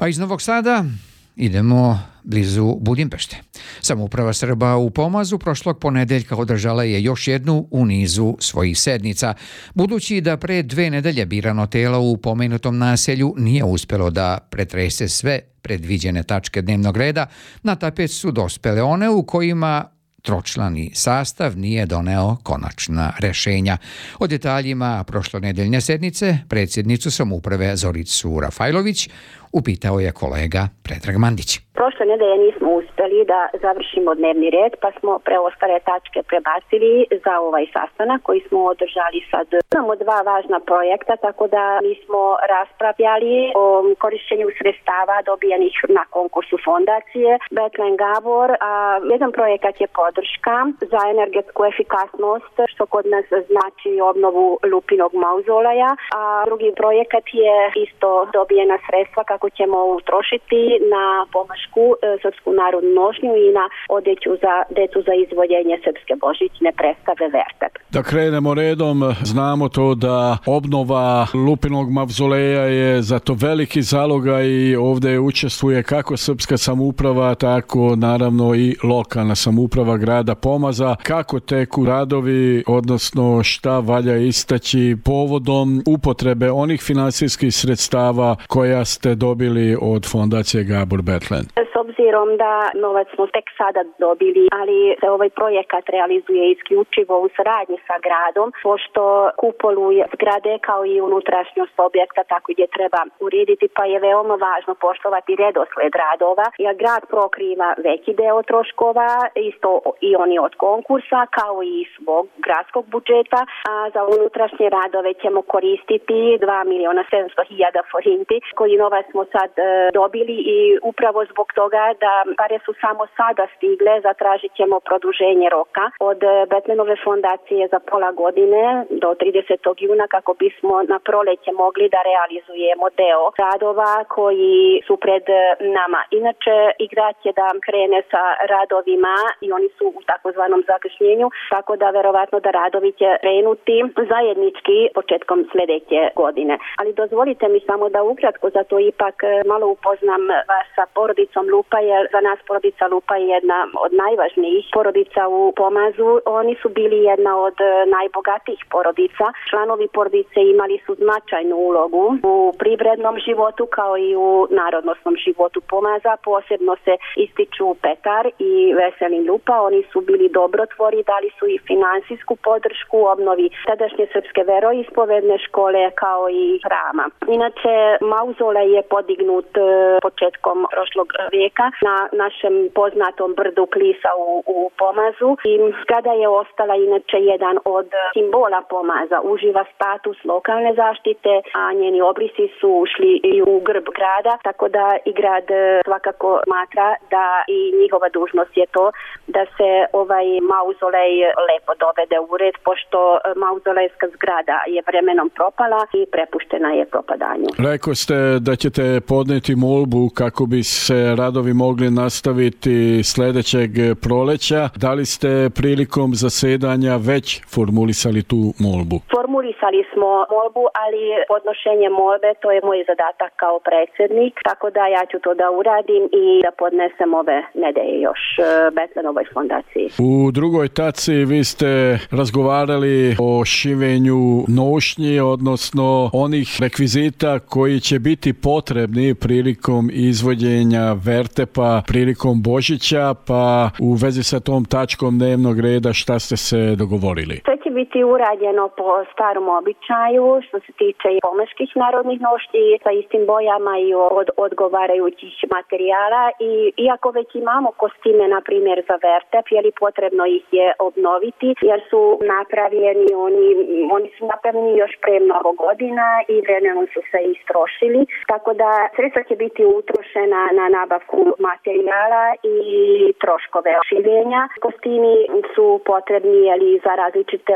A iz Novog Sada idemo blizu Budimpešte. Samouprava Srba u Pomazu prošlog ponedeljka održala je još jednu u nizu svojih sednica. Budući da pre 2 nedelje birano telo u pomenutom naselju nije uspelo da pretrese sve predviđene tačke dnevnog reda, na tapet su dospele one u kojima tročlani sastav nije doneo konačna rešenja. O detaljima prošlonedeljne sednice predsjednicu samouprave Zoricu Rafajlović upitao je kolega Predrag Mandić. Prošle nedelje nismo uspjeli da završimo dnevni red, pa smo preostale tačke prebacili za ovaj sastanak koji smo održali sad. Imamo 2 važna projekta, tako da mi smo raspravljali o korištenju sredstava dobijenih na konkursu fondacije Bethlen Gabor, a jedan projekat je podrška za energetsku efikasnost, što kod nas znači obnovu Lupinog mauzoleja, a drugi projekat je isto dobijena sredstva kako ćemo utrošiti na pomažku Srpsku narodnu nošnju i na odeću za decu za izvođenje srpske božićne predstave Vertep. Da krenemo redom, znamo to da obnova Lupinog mavzoleja je za to veliki zalogaj i ovdje učestvuje kako srpska samouprava, tako naravno i lokalna samouprava grada Pomaza. Kako teku radovi, odnosno šta valja istaći povodom upotrebe onih finansijskih sredstava koja ste dobili od fondacije Gabor Bethlen? S obzirom da novac smo tek sada dobili, ali se ovaj projekat realizuje isključivo u saradnji sa gradom, pošto kupolu zgrade kao i unutrašnjost objekta tako gdje treba urediti, pa je veoma važno poštovati redosled radova, jer grad pokriva veći deo troškova, isto i oni od konkursa, kao i svog gradskog budžeta, a za unutrašnje radove ćemo koristiti 2.700.000 forinti, koji novac smo sad dobili i upravo zbog toga da pare su samo sada stigle, zatražit ćemo produženje roka od Betlenove fondacije za pola godine do 30. juna kako bismo na proleće mogli da realizujemo deo radova koji su pred nama. Inače, i grad će da krene sa radovima i oni su u takozvanom zakašnjenju, tako da verovatno da radovi će krenuti zajednički početkom sljedeće godine. Ali dozvolite mi samo da ukratko, zato ipak malo upoznam vas sa porodicom Lupa, jer za nas porodica Lupa je jedna od najvažnijih porodica u Pomazu. Oni su bili jedna od najbogatijih porodica. Članovi porodice imali su značajnu ulogu u privrednom životu kao i u narodnosnom životu Pomaza. Posebno se ističu Petar i Veselin Lupa. Oni su bili dobrotvori, dali su i finansijsku podršku obnovi tadašnje srpske veroispovedne škole kao i hrama. Inače, mauzolej je podignut početkom prošlog vijeka na našem poznatom brdu Klisa u Pomazu i zgrada je ostala inače jedan od simbola Pomaza. Uživa status lokalne zaštite, a njeni obrisi su ušli i u grb grada, tako da i grad svakako smatra da i njihova dužnost je to da se ovaj mauzolej lepo dovede u red, pošto mauzolejska zgrada je vremenom propala i prepuštena je propadanju. Rekao ste da ćete podneti molbu kako bi se radovi mogli nastaviti sljedećeg proleća. Da li ste prilikom zasedanja već formulisali tu molbu? Formulisali smo molbu, ali podnošenje molbe to je moj zadatak kao predsjednik, tako da ja ću to da uradim i da podnesem ove nedelje još Bethlenovoj fondaciji. U drugoj taci vi ste razgovarali o šivenju nošnji, odnosno onih rekvizita koji će biti potrebni prilikom izvođenja Vertepa, prilikom Božića, pa u vezi sa tom tačkom dnevnog reda šta ste se dogovorili? Sve će biti urađeno po starom običaju što se tiče i pomeških narodnih nošnji sa istim bojama i od odgovarajućih materijala i iako već imamo kostime na primjer za Vertep, je li potrebno ih je obnoviti jer su napravljeni, oni su napravljeni još pre mnogo godina i vremenom su se istrošili, tako da sredstva će biti utrošena na nabavku materijala i troškove šivenja. Kostimi su potrebni za različite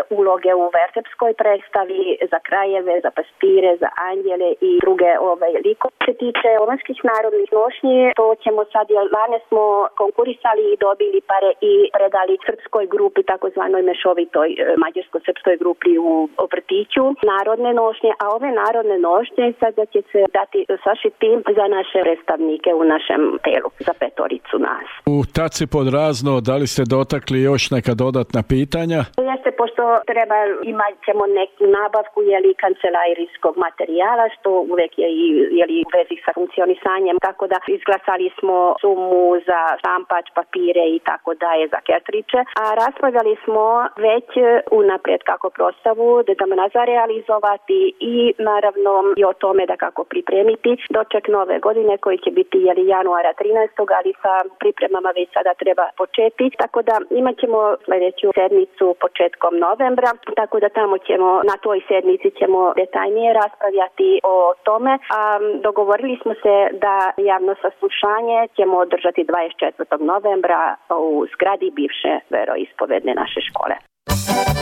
uloge u Vertepskoj predstavi za krajeve, za pastire, za anđele i druge likove. Što se tiče omladskih narodnih nošnji, to ćemo sad, lane smo konkurisali i dobili pare i predali srpskoj grupi, takozvanoj mešovitoj mađarsko-srpskoj grupi u vrtiću, narodne nošnje, a ove narodne nošnje sada će se dati sašiti za naše predstavnike u našem telu, za 5 nas. U taci pod razno, da li ste dotakli još neka dodatna pitanja? Jeste, pošto imat ćemo neku nabavku kancelarijskog materijala, što uvek je u vezi sa funkcionisanjem, tako da izglasali smo sumu za štampač, papire i tako daje za kertriče, a raspravljali smo već unaprijed kako proslavu da za realizovati i naravno i o tome da kako pripremiti doček nove godine koji će biti januara 13. ali sa pripremama već sada treba početi, tako da imat ćemo sljedeću sedmicu početkom novembra, tako da tamo ćemo, na toj sedmici ćemo detaljnije raspravljati o tome, a dogovorili smo se da javno saslušanje ćemo održati 24. novembra u zgradi bivše veroispovedne naše škole.